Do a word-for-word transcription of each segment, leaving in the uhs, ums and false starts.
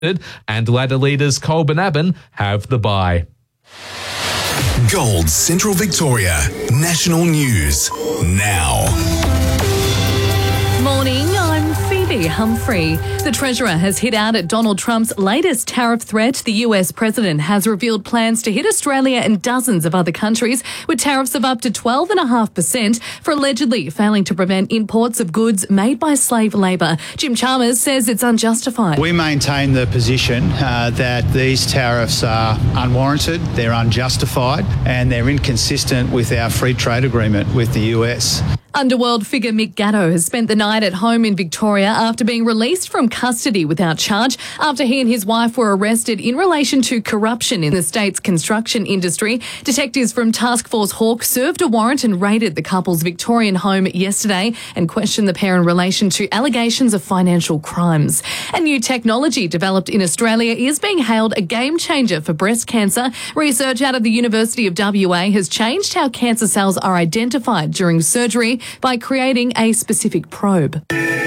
and ladder leaders Colburn Abbon have the bye. Gold Central Victoria National News now. Morning, I'm Phoebe Humphrey. The Treasurer has hit out at Donald Trump's latest tariff threat. The U S President has revealed plans to hit Australia and dozens of other countries with tariffs of up to twelve point five percent for allegedly failing to prevent imports of goods made by slave labour. Jim Chalmers says it's unjustified. We maintain the position uh, that these tariffs are unwarranted, they're unjustified, and they're inconsistent with our free trade agreement with the U S. Underworld figure Mick Gatto has spent the night at home in Victoria after being released from custody without charge after he and his wife were arrested in relation to corruption in the state's construction industry. Detectives from Task Force Hawk served a warrant and raided the couple's Victorian home yesterday and questioned the pair in relation to allegations of financial crimes. A new technology developed in Australia is being hailed a game changer for breast cancer. Research out of the University of W A has changed how cancer cells are identified during surgery by creating a specific probe.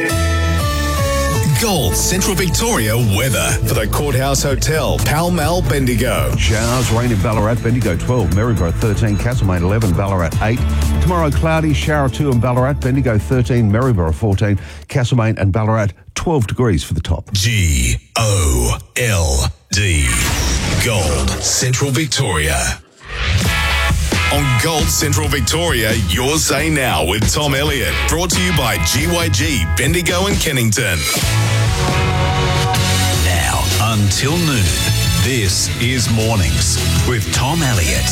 Gold Central Victoria weather for the Courthouse Hotel, Pall Mall, Bendigo. Showers, rain in Ballarat, Bendigo twelve, Maryborough thirteen, Castlemaine eleven, Ballarat eight. Tomorrow cloudy, shower two in Ballarat, Bendigo thirteen, Maryborough fourteen, Castlemaine and Ballarat twelve degrees for the top. G O L D. Gold Central Victoria. On Gold Central Victoria, your say now with Tom Elliott. Brought to you by G Y G, Bendigo and Kennington. Now until noon, this is Mornings with Tom Elliott.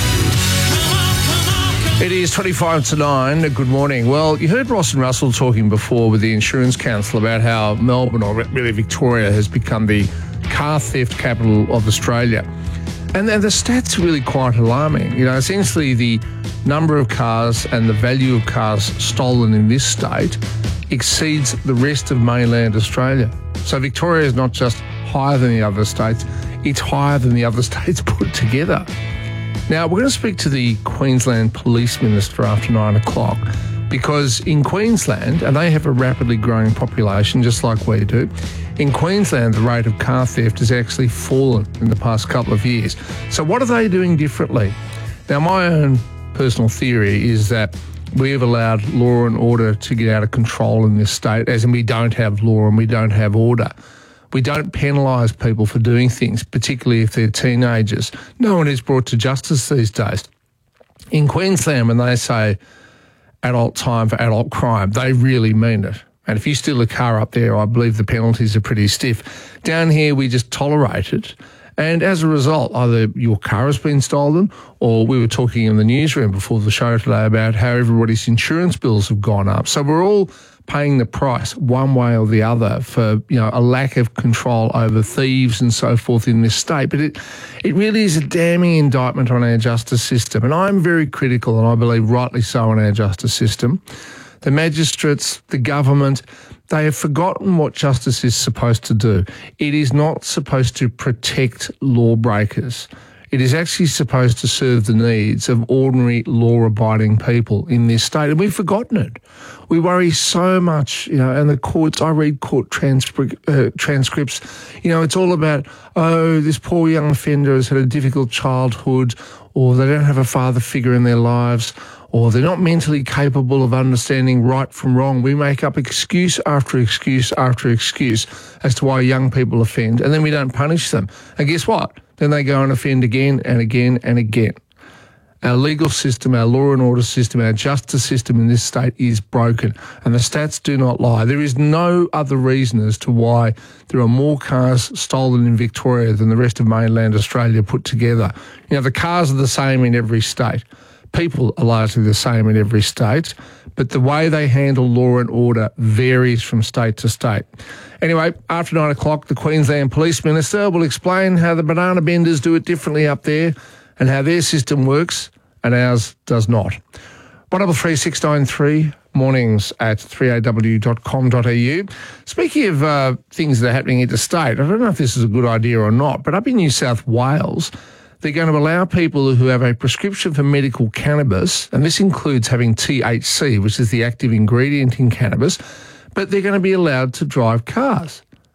It is twenty-five to nine. Good morning. Well, you heard Ross and Russell talking before with the Insurance Council about how Melbourne, or really Victoria, has become the car theft capital of Australia. And the stats are really quite alarming. You know, essentially the number of cars and the value of cars stolen in this state exceeds the rest of mainland Australia. So Victoria is not just higher than the other states, it's higher than the other states put together. Now, we're going to speak to the Queensland Police Minister after nine o'clock because in Queensland, and they have a rapidly growing population just like we do, in Queensland, the rate of car theft has actually fallen in the past couple of years. So what are they doing differently? Now, my own personal theory is that we have allowed law and order to get out of control in this state, as in we don't have law and we don't have order. We don't penalise people for doing things, particularly if they're teenagers. No one is brought to justice these days. In Queensland, when they say adult time for adult crime, they really mean it. And if you steal a car up there, I believe the penalties are pretty stiff. Down here, we just tolerate it. And as a result, either your car has been stolen, or we were talking in the newsroom before the show today about how everybody's insurance bills have gone up. So we're all paying the price one way or the other for, you know, a lack of control over thieves and so forth in this state. But it, it really is a damning indictment on our justice system. And I'm very critical, and I believe rightly so, on our justice system. The magistrates, the government, they have forgotten what justice is supposed to do. It is not supposed to protect lawbreakers. It is actually supposed to serve the needs of ordinary law-abiding people in this state, and we've forgotten it. We worry so much, you know, and the courts, I read court transcri- uh, transcripts, you know, it's all about, oh, this poor young offender has had a difficult childhood, or they don't have a father figure in their lives, or they're not mentally capable of understanding right from wrong. We make up excuse after excuse after excuse as to why young people offend, and then we don't punish them. And guess what? Then they go and offend again and again and again. Our legal system, our law and order system, our justice system in this state is broken, and the stats do not lie. There is no other reason as to why there are more cars stolen in Victoria than the rest of mainland Australia put together. You know, the cars are the same in every state. People are largely the same in every state, but the way they handle law and order varies from state to state. Anyway, after nine o'clock, the Queensland Police Minister will explain how the banana benders do it differently up there and how their system works and ours does not. one double three six nine three, mornings at three a w dot com dot a u. Speaking of uh, things that are happening interstate, I don't know if this is a good idea or not, but up in New South Wales, they're going to allow people who have a prescription for medical cannabis, and this includes having T H C, which is the active ingredient in cannabis, but they're going to be allowed to drive cars.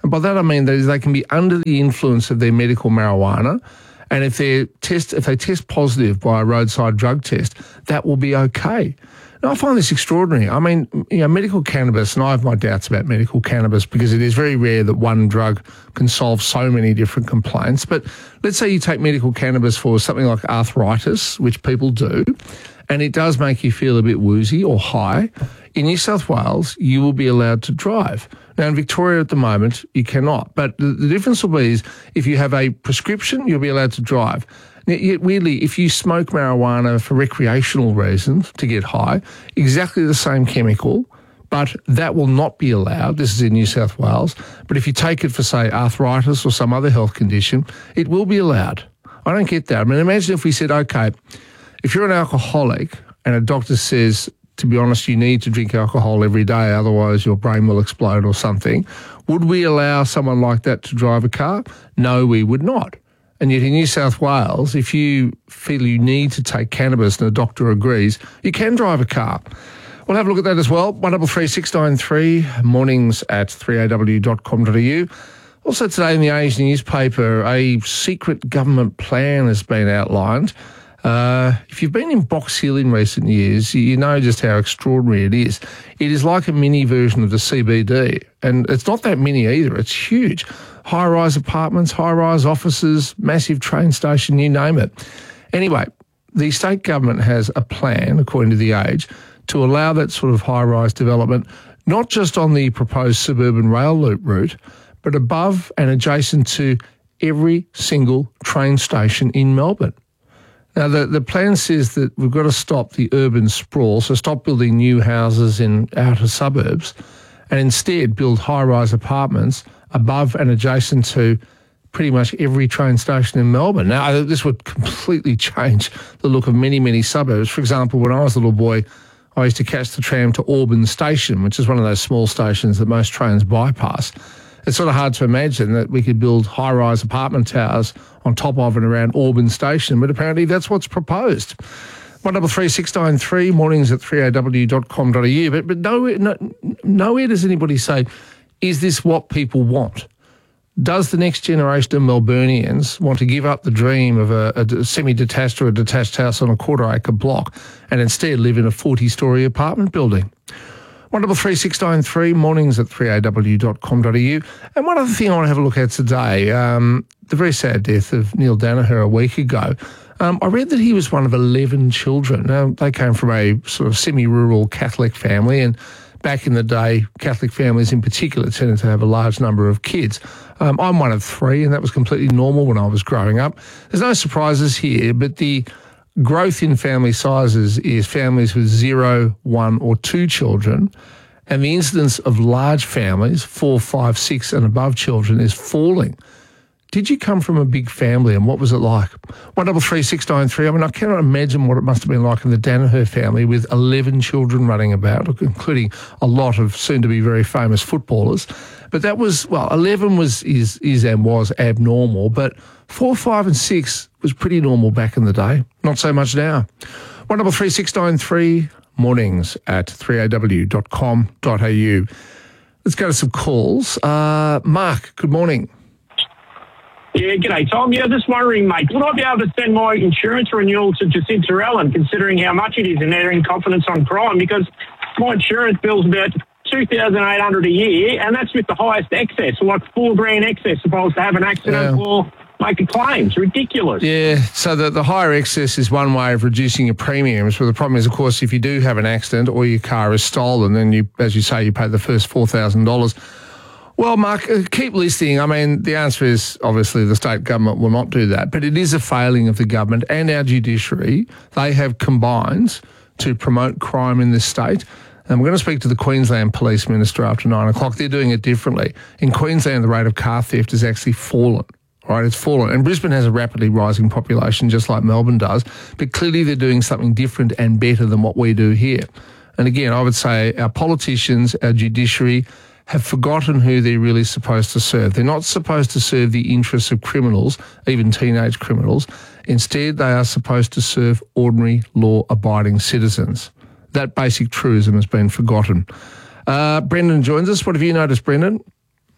And by that I mean that they can be under the influence of their medical marijuana, and if they test if they test positive by a roadside drug test, that will be okay. Now, I find this extraordinary. I mean, you know, medical cannabis, and I have my doubts about medical cannabis because it is very rare that one drug can solve so many different complaints. But let's say you take medical cannabis for something like arthritis, which people do, and it does make you feel a bit woozy or high. In New South Wales, you will be allowed to drive. Now, in Victoria at the moment, you cannot. But the, the difference will be is if you have a prescription, you'll be allowed to drive. Now, yet weirdly, if you smoke marijuana for recreational reasons to get high, exactly the same chemical, but that will not be allowed. This is in New South Wales. But if you take it for, say, arthritis or some other health condition, it will be allowed. I don't get that. I mean, imagine if we said, okay, if you're an alcoholic and a doctor says, to be honest, you need to drink alcohol every day, otherwise your brain will explode or something. Would we allow someone like that to drive a car? No, we would not. And yet in New South Wales, if you feel you need to take cannabis and a doctor agrees, you can drive a car. We'll have a look at that as well. one three three six nine three, mornings at three a w dot com dot a u. Also today in the Age newspaper, a secret government plan has been outlined. Uh, if you've been in Box Hill in recent years, you know just how extraordinary it is. It is like a mini version of the C B D, and it's not that mini either. It's huge. High-rise apartments, high-rise offices, massive train station, you name it. Anyway, the state government has a plan, according to the Age, to allow that sort of high-rise development, not just on the proposed suburban rail loop route, but above and adjacent to every single train station in Melbourne. Now, the, the plan says that we've got to stop the urban sprawl, so stop building new houses in outer suburbs and instead build high-rise apartments above and adjacent to pretty much every train station in Melbourne. Now, this would completely change the look of many, many suburbs. For example, when I was a little boy, I used to catch the tram to Auburn Station, which is one of those small stations that most trains bypass. It's sort of hard to imagine that we could build high-rise apartment towers on top of and around Auburn Station, but apparently that's what's proposed. one three three six nine three, mornings at three a w dot com dot a u. But, but nowhere, no, nowhere does anybody say, is this what people want? Does the next generation of Melburnians want to give up the dream of a, a semi-detached or a detached house on a quarter-acre block and instead live in a forty-storey apartment building? one three three six nine three, mornings at three a w dot com dot a u. And one other thing I want to have a look at today, um, the very sad death of Neil Danaher a week ago. Um, I read that he was one of eleven children. Now, they came from a sort of semi-rural Catholic family, and back in the day, Catholic families in particular tended to have a large number of kids. Um, I'm one of three, and that was completely normal when I was growing up. There's no surprises here, but the growth in family sizes is families with zero, one or two children, and the incidence of large families, four, five, six and above children, is falling. Did you come from a big family, and what was it like? one three three six nine three. I mean, I cannot imagine what it must have been like in the Danaher family with eleven children running about, including a lot of soon-to-be very famous footballers. But that was, well, eleven was is is and was abnormal, but four, five and six was pretty normal back in the day. Not so much now. one three three six nine three, mornings at three a w dot com dot a u. Let's go to some calls. Uh, Mark, good morning. Yeah, g'day, Tom. Yeah, just wondering, mate, would I be able to send my insurance renewal to Jacinta Allen, considering how much it is and they're in confidence on crime? Because my insurance bill's about two thousand eight hundred dollars a year, and that's with the highest excess, like four grand excess if I was to have an accident Yeah. or make a claim. It's ridiculous. Yeah, so the, the higher excess is one way of reducing your premiums, but the problem is, of course, if you do have an accident or your car is stolen, then you, as you say, you pay the first four thousand dollars. Well, Mark, uh, keep listening. I mean, the answer is obviously the state government will not do that, but it is a failing of the government and our judiciary. They have combined to promote crime in this state. And we're going to speak to the Queensland Police Minister after nine o'clock. They're doing it differently. In Queensland, the rate of car theft has actually fallen. Right, it's fallen. And Brisbane has a rapidly rising population, just like Melbourne does. But clearly they're doing something different and better than what we do here. And again, I would say our politicians, our judiciary, have forgotten who they're really supposed to serve. They're not supposed to serve the interests of criminals, even teenage criminals. Instead, they are supposed to serve ordinary, law-abiding citizens. That basic truism has been forgotten. Uh, Brendan joins us. What have you noticed, Brendan?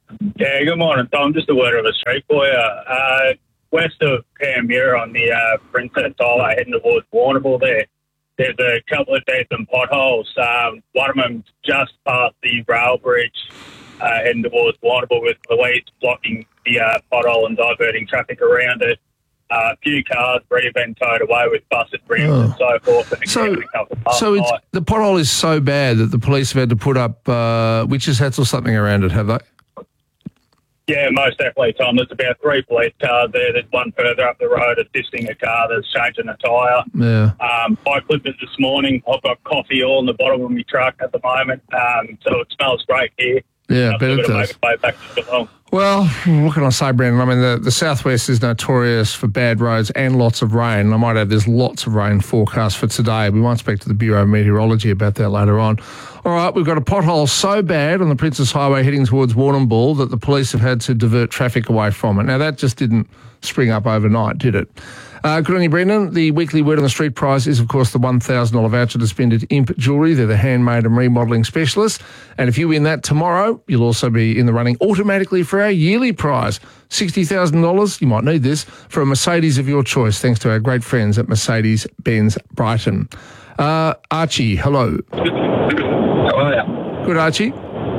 Yeah, good morning, Tom. Just a word of a street for you. Uh, west of Panmure on the uh, Princess Highway heading towards Warrnambool there, there's a couple of decent potholes. Um, one of them's just past the rail bridge uh, heading towards Warrnambool with police blocking the uh, pothole and diverting traffic around it. Uh, a few cars already been towed away with busted rims Oh. and so forth. And So, a couple of so it's, night. the pothole is so bad that the police have had to put up uh, witches' hats or something around it, have they? Yeah, most definitely, Tom. There's about three police cars there. There's one further up the road assisting a car that's changing a tyre. Yeah. Um, I clipped it this morning. I've got coffee all in the bottom of my truck at the moment, um, so it smells great here. Yeah, I've bet still it got to does. make its way back to Geelong. Well, what can I say, Brendan? I mean, the, the southwest is notorious for bad roads and lots of rain. I might add there's lots of rain forecast for today. We might speak to the Bureau of Meteorology about that later on. All right, we've got a pothole so bad on the Princess Highway heading towards Warrnambool that the police have had to divert traffic away from it. Now, that just didn't spring up overnight, did it? Uh, good on you, Brendan. The weekly Word on the Street prize is, of course, the one thousand dollars voucher to spend at Imp Jewellery. They're the handmade and remodelling specialists. And if you win that tomorrow, you'll also be in the running automatically for our yearly prize, sixty thousand dollars, you might need this, for a Mercedes of your choice, thanks to our great friends at Mercedes-Benz Brighton. Uh, Archie, hello. How are you? Good, Archie.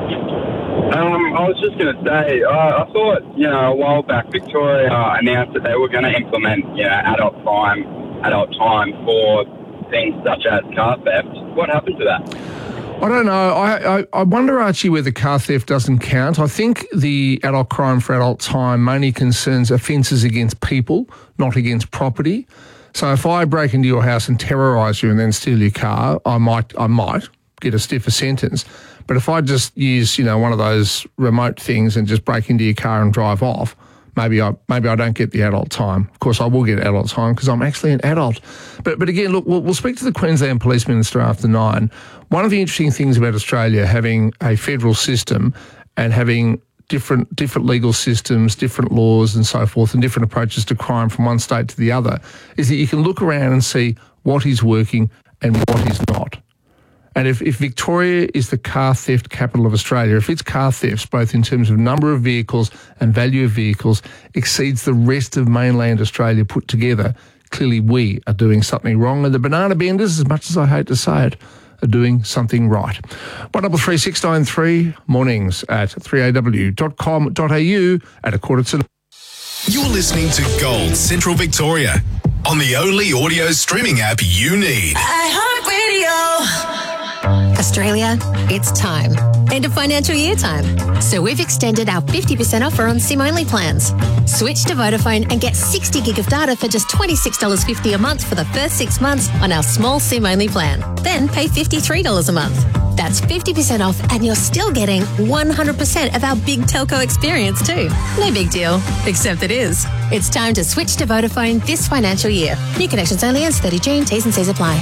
Um, I was just going to say, uh, I thought, you know, a while back, Victoria uh, announced that they were going to implement, you know, adult crime, adult time for things such as car theft. What happened to that? I don't know. I, I, I wonder, Archie, whether car theft doesn't count. I think the adult crime for adult time mainly concerns offences against people, not against property. So if I break into your house and terrorise you and then steal your car, I might, I might get a stiffer sentence. But if I just use, you know, one of those remote things and just break into your car and drive off, maybe I maybe I don't get the adult time. Of course, I will get adult time because I'm actually an adult. But but again, look, we'll, we'll speak to the Queensland Police Minister after nine. One of the interesting things about Australia having a federal system and having different different legal systems, different laws and so forth, and different approaches to crime from one state to the other, is that you can look around and see what is working and what is not. And if, if Victoria is the car theft capital of Australia, if its car thefts, both in terms of number of vehicles and value of vehicles, exceeds the rest of mainland Australia put together, clearly we are doing something wrong. And the banana benders, as much as I hate to say it, are doing something right. one double three six nine three, mornings at three a w dot com dot a u at a quarter to... You're listening to Gold Central Victoria on the only audio streaming app you need. iHeartRadio. Australia, it's time. End of financial year time. So we've extended our fifty percent offer on SIM-only plans. Switch to Vodafone and get sixty gig of data for just twenty-six dollars fifty a month for the first six months on our small SIM-only plan. Then pay fifty-three dollars a month. That's fifty percent off and you're still getting one hundred percent of our big telco experience too. No big deal, except it is. It's time to switch to Vodafone this financial year. New connections only ends thirty June. T's and C's apply.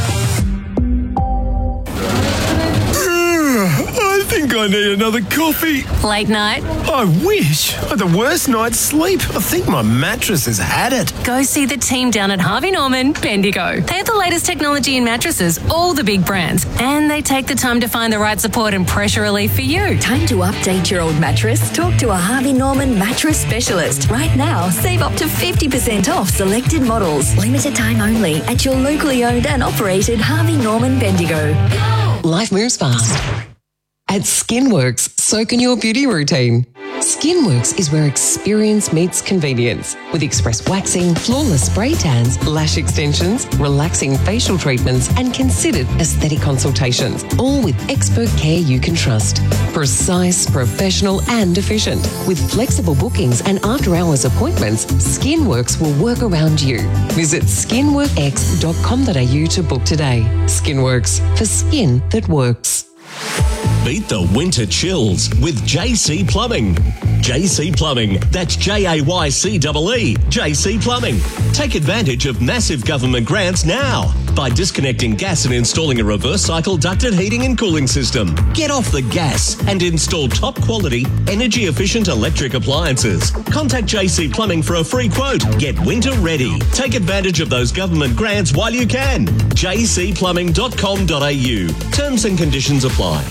I think I need another coffee. Late night? I wish. I had the worst night's sleep. I think my mattress has had it. Go see the team down at Harvey Norman, Bendigo. They have the latest technology in mattresses, all the big brands, and they take the time to find the right support and pressure relief for you. Time to update your old mattress? Talk to a Harvey Norman mattress specialist. Right now, save up to fifty percent off selected models. Limited time only at your locally owned and operated Harvey Norman Bendigo. Life moves fast. At Skinworks, soak in your beauty routine. Skinworks is where experience meets convenience with express waxing, flawless spray tans, lash extensions, relaxing facial treatments and considered aesthetic consultations, all with expert care you can trust. Precise, professional and efficient. With flexible bookings and after-hours appointments, Skinworks will work around you. Visit skin work x dot com dot a u to book today. Skinworks, for skin that works. Beat the winter chills with J C Plumbing. J C Plumbing, that's J A Y C E E, J C Plumbing. Take advantage of massive government grants now by disconnecting gas and installing a reverse cycle ducted heating and cooling system. Get off the gas and install top quality, energy efficient electric appliances. Contact J C Plumbing for a free quote. Get winter ready. Take advantage of those government grants while you can. j c plumbing dot com dot a u. Terms and conditions apply.